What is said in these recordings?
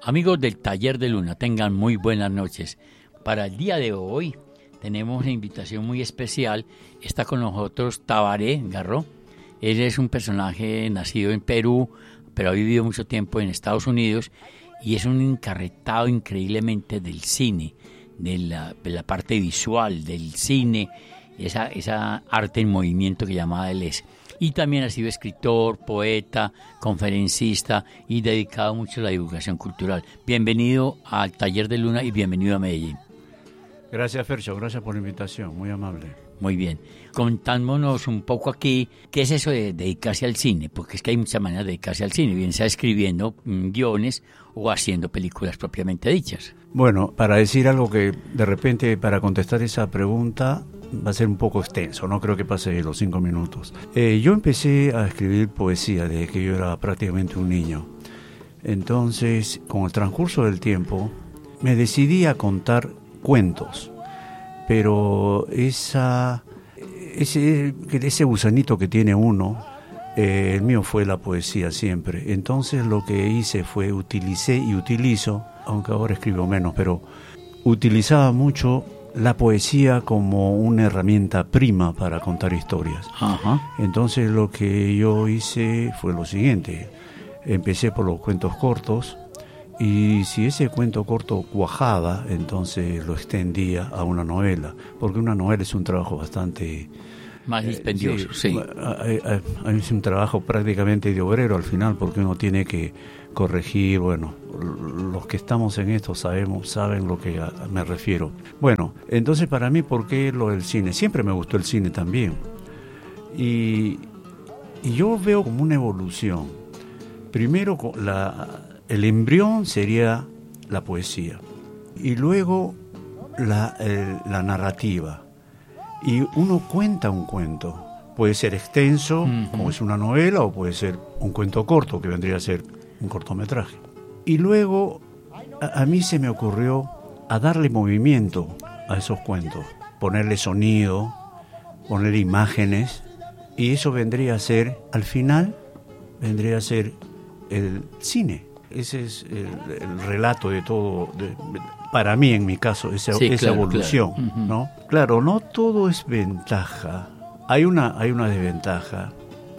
Amigos del Taller de Luna, tengan muy buenas noches. Para el día de hoy tenemos una invitación muy especial. Está con nosotros Tabaré Garró. Él es un personaje nacido en Perú, pero ha vivido mucho tiempo en Estados Unidos y es un encarretado increíblemente del cine, de la parte visual del cine, esa arte en movimiento que llamada él es. Y también ha sido escritor, poeta, conferencista y dedicado mucho a la divulgación cultural. Bienvenido al Taller de Luna y bienvenido a Medellín. Gracias, Fercho, gracias por la invitación, muy amable. Muy bien. Contándonos un poco aquí, ¿qué es eso de dedicarse al cine? Porque es que hay muchas maneras de dedicarse al cine, bien sea escribiendo guiones o haciendo películas propiamente dichas. Bueno, para decir algo que de repente, para contestar esa pregunta, va a ser un poco extenso, no creo que pase los 5 minutos. Yo empecé a escribir poesía desde que yo era prácticamente un niño. Entonces, con el transcurso del tiempo, me decidí a contar cuentos, pero ese gusanito que tiene uno, el mío fue la poesía siempre. Entonces lo que hice fue utilicé y utilizo, aunque ahora escribo menos, pero utilizaba mucho la poesía como una herramienta prima para contar historias. Ajá. Entonces lo que yo hice fue lo siguiente: empecé por los cuentos cortos, y si ese cuento corto cuajaba, entonces lo extendía a una novela, porque una novela es un trabajo bastante más dispendioso, sí. Es un trabajo prácticamente de obrero al final, porque uno tiene que corregir. Bueno, los que estamos en esto saben lo que me refiero. Bueno, entonces para mí, ¿por qué lo del cine? Siempre me gustó el cine también, y yo veo como una evolución. Primero el embrión sería la poesía, y luego la narrativa. Y uno cuenta un cuento, puede ser extenso, como es una novela, o puede ser un cuento corto, que vendría a ser un cortometraje. Y luego a mí se me ocurrió a darle movimiento a esos cuentos, ponerle sonido, ponerle imágenes, y eso vendría a ser, al final, vendría a ser el cine. Ese es el relato de todo, para mí, en mi caso, esa evolución, claro. ¿No? Claro, no todo es ventaja. Hay una desventaja,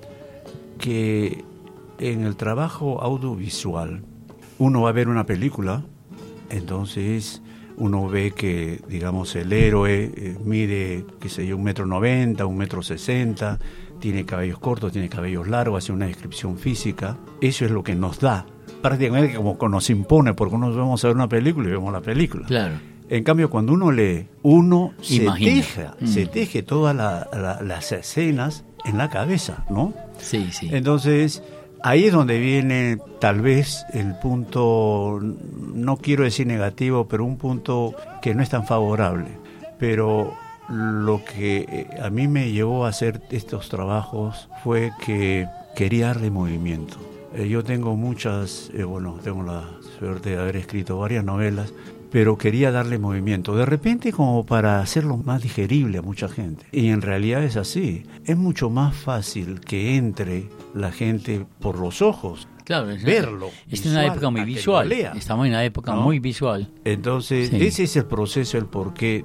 que en el trabajo audiovisual uno va a ver una película, entonces uno ve que, digamos, el héroe mide, qué sé yo, 1,90 m, 1,60 m, tiene cabellos cortos, tiene cabellos largos, hace una descripción física. Eso es lo que nos da, prácticamente como nos impone, porque uno vamos a ver una película y vemos la película. Claro. En cambio, cuando uno lee, uno se teje todas las escenas en la cabeza, ¿no? Sí, sí. Entonces, ahí es donde viene tal vez el punto, no quiero decir negativo, pero un punto que no es tan favorable. Pero lo que a mí me llevó a hacer estos trabajos fue que quería darle movimiento. Yo tengo tengo la suerte de haber escrito varias novelas, pero quería darle movimiento, de repente como para hacerlo más digerible a mucha gente. Y en realidad es así. Es mucho más fácil que entre la gente por los ojos. Claro, verlo. Es una época muy visual. Estamos en una época muy visual. Entonces, ese es el proceso, el porqué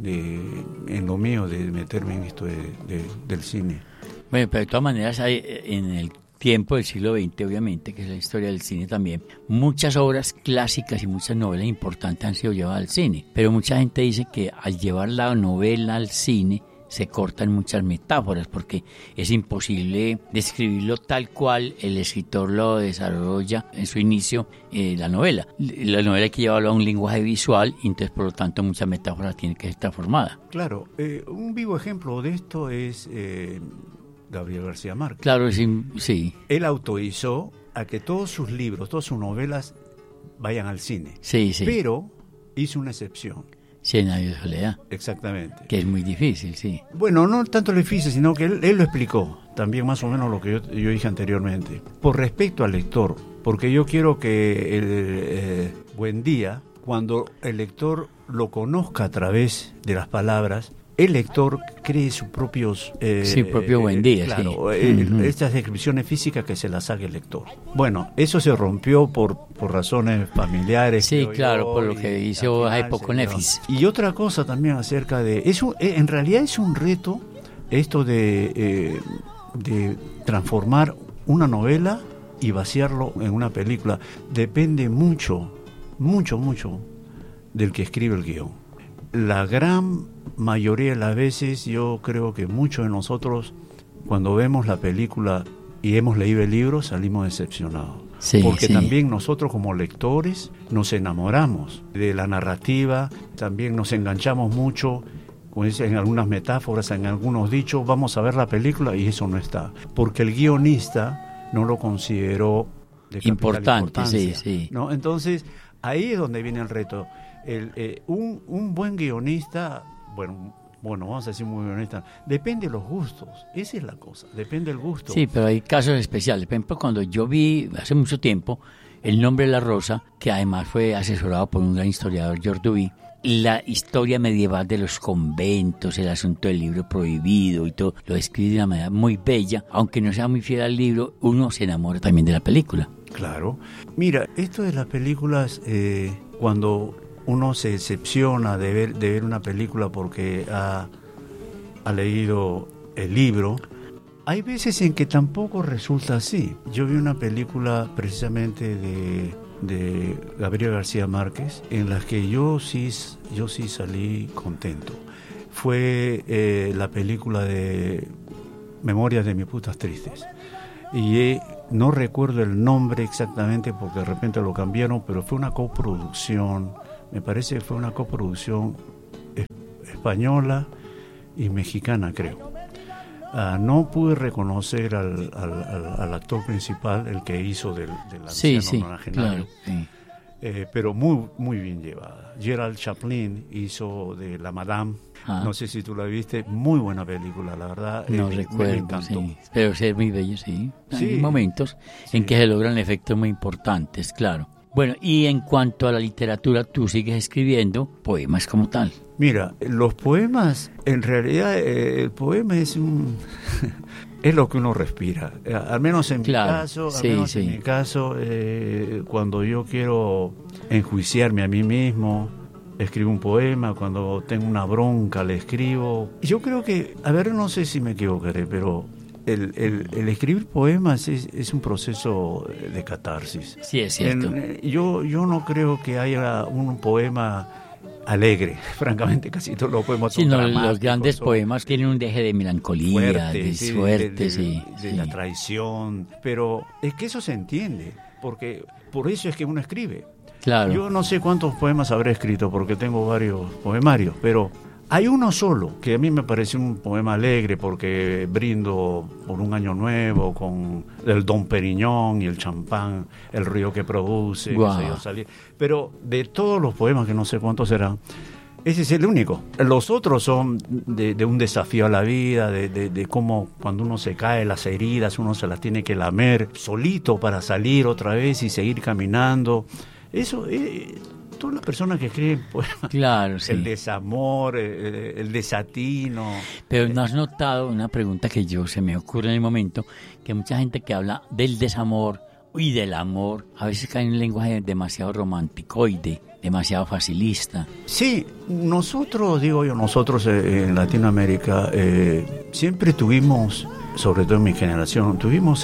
en lo mío de meterme en esto del cine. Bueno, pero de todas maneras hay en el tiempo del siglo XX, obviamente, que es la historia del cine también, muchas obras clásicas y muchas novelas importantes han sido llevadas al cine, pero mucha gente dice que al llevar la novela al cine se cortan muchas metáforas, porque es imposible describirlo tal cual el escritor lo desarrolla en su inicio, la novela hay que llevarlo a un lenguaje visual, y entonces por lo tanto muchas metáforas tienen que ser transformadas. Claro, un vivo ejemplo de esto es Gabriel García Márquez. Claro, sí. Él autorizó a que todos sus libros, todas sus novelas vayan al cine. Sí. Pero hizo una excepción. 100 años de soledad. Exactamente. Que es muy difícil, sí. Bueno, no tanto lo difícil, sino que él lo explicó. También más o menos lo que yo dije anteriormente. Por respecto al lector, porque yo quiero que Buendía, cuando el lector lo conozca a través de las palabras, el lector cree sus propios... su propio buen día, claro, sí. Estas descripciones físicas que se las haga el lector. Bueno, eso se rompió por razones familiares. Sí, claro, por lo que hizo Hypo Nefis. Y otra cosa también acerca de... en realidad es un reto esto de transformar una novela y vaciarlo en una película. Depende mucho del que escribe el guión. La gran mayoría de las veces yo creo que muchos de nosotros cuando vemos la película y hemos leído el libro salimos decepcionados. Sí, porque sí. también nosotros como lectores nos enamoramos de la narrativa, también nos enganchamos mucho en algunas metáforas, en algunos dichos. Vamos a ver la película y eso no está, porque el guionista no lo consideró de capital importancia, sí. ¿no? Entonces ahí es donde viene el reto. Un buen guionista, bueno, vamos a decir muy guionista, depende de los gustos, esa es la cosa, depende del gusto. Sí, pero hay casos especiales. Por ejemplo, cuando yo vi hace mucho tiempo El nombre de la rosa, que además fue asesorado por un gran historiador, George Duby, la historia medieval de los conventos, el asunto del libro prohibido y todo, lo describe de una manera muy bella. Aunque no sea muy fiel al libro, uno se enamora también de la película. Claro. Mira, esto de las películas, cuando uno se decepciona de ver una película porque ha leído el libro, hay veces en que tampoco resulta así. Yo vi una película precisamente de Gabriel García Márquez en la que yo sí salí contento. Fue la película de Memorias de mis putas tristes. Y no recuerdo el nombre exactamente porque de repente lo cambiaron, pero fue una coproducción, me parece que fue una coproducción española y mexicana, creo. No pude reconocer al actor principal, el que hizo del anciano nonagenario, claro, sí. Pero muy bien llevada. Gerald Chaplin hizo de La Madame, no sé si tú la viste, muy buena película, la verdad. No recuerdo, me encantó. Sí. Pero es muy bello, sí. Hay momentos en que se logran efectos muy importantes, claro. Bueno, y en cuanto a la literatura, tú sigues escribiendo poemas como tal. Mira, los poemas, en realidad, el poema es es lo que uno respira. Al menos en mi caso, cuando yo quiero enjuiciarme a mí mismo, escribo un poema. Cuando tengo una bronca, le escribo. Yo creo que, no sé si me equivocaré, pero el escribir poemas es un proceso de catarsis. Sí, es cierto. Yo no creo que haya un poema alegre, francamente casi todos los poemas son dramáticos. Los grandes poemas tienen un deje de melancolía, de suerte, de la traición, pero es que eso se entiende, porque por eso es que uno escribe. Claro. Yo no sé cuántos poemas habré escrito, porque tengo varios poemarios, pero hay uno solo que a mí me parece un poema alegre porque brindo por un año nuevo con el Dom Perignon y el champán, el río que produce, wow. Pero de todos los poemas, que no sé cuántos serán, ese es el único. Los otros son de un desafío a la vida, de cómo cuando uno se cae, las heridas, uno se las tiene que lamer solito para salir otra vez y seguir caminando. Eso todas las personas que escriben poemas, claro, sí. El desamor, el desatino. Pero ¿no has notado una pregunta que se me ocurre en el momento? Que mucha gente que habla del desamor y del amor, a veces cae en un lenguaje demasiado romanticoide, demasiado facilista. Sí, nosotros en Latinoamérica siempre tuvimos, sobre todo en mi generación, tuvimos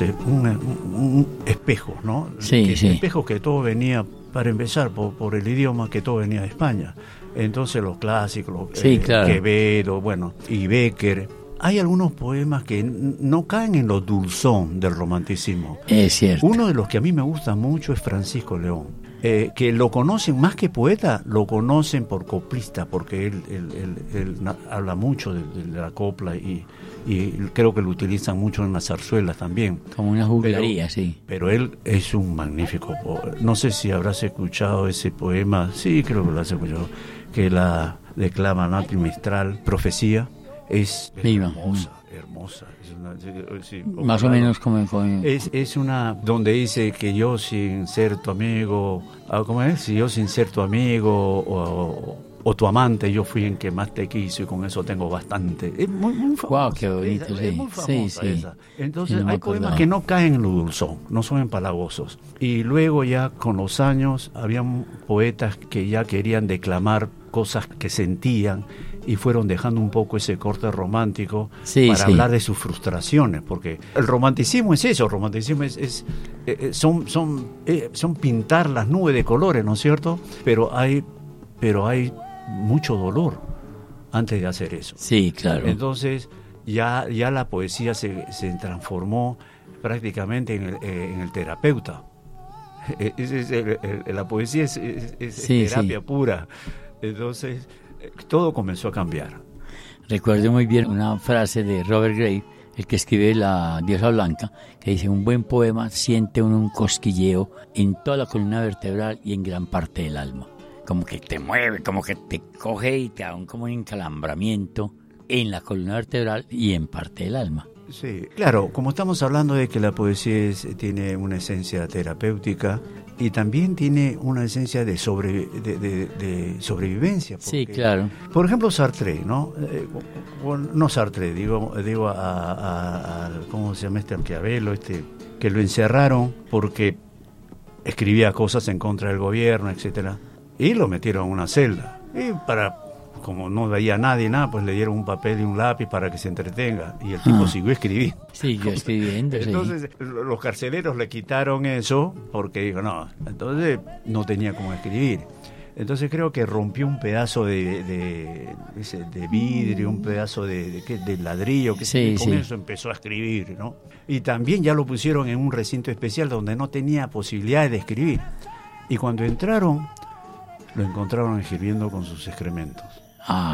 un espejo, ¿no? Sí, sí. Espejo que todo venía, para empezar, por el idioma, que todo venía de España. Entonces los clásicos, claro. Quevedo, y Bécquer. Hay algunos poemas que no caen en lo dulzón del romanticismo. Es cierto. Uno de los que a mí me gusta mucho es Francisco León, que lo conocen más que poeta, lo conocen por coplista, porque él habla mucho de la copla y creo que lo utilizan mucho en las zarzuelas también. Como una juglaría, sí. Pero él es un magnífico poeta. No sé si habrás escuchado ese poema, sí, creo que lo has escuchado, que la declama Nati Mistral, Profecía. Es hermosa. Más o menos como... Es una donde dice que yo sin ser tu amigo, ¿cómo es? Si yo sin ser tu amigo o Tu amante, yo fui en que más te quiso y con eso tengo bastante. Es muy famosa. Wow, qué bonito, es muy famosa sí. esa. Entonces Sí, no me hay poemas acordaba. que no caen en lo dulzón, no son empalagosos. Y luego ya con los años habían poetas que ya querían declamar cosas que sentían y fueron dejando un poco ese corte romántico para hablar de sus frustraciones, porque el romanticismo es eso, el romanticismo son pintar las nubes de colores, ¿no es cierto? Pero hay mucho dolor antes de hacer eso. Sí, claro. Entonces ya la poesía se transformó prácticamente en el terapeuta. La poesía es terapia pura. Entonces todo comenzó a cambiar. Recuerdo muy bien una frase de Robert Graves, el que escribe La diosa blanca, que dice: un buen poema siente uno un cosquilleo en toda la columna vertebral y en gran parte del alma. Como que te mueve, como que te coge y te da como un encalambramiento en la columna vertebral y en parte del alma. Sí, claro, como estamos hablando de que la poesía tiene una esencia terapéutica y también tiene una esencia de sobrevivencia. Porque, sí, claro. Por ejemplo, Sartre, ¿no? No Sartre, digo ¿cómo se llama este Maquiavelo? Que lo encerraron porque escribía cosas en contra del gobierno, etcétera, y lo metieron en una celda. Y como no veía a nadie, pues le dieron un papel y un lápiz para que se entretenga. Y el tipo siguió escribiendo. Siguió escribiendo, Entonces, los carceleros le quitaron eso porque dijo, no, entonces no tenía cómo escribir. Entonces creo que rompió un pedazo de vidrio, un pedazo de ladrillo, que con eso empezó a escribir, ¿no? Y también ya lo pusieron en un recinto especial donde no tenía posibilidades de escribir. Y cuando entraron, lo encontraron escribiendo con sus excrementos.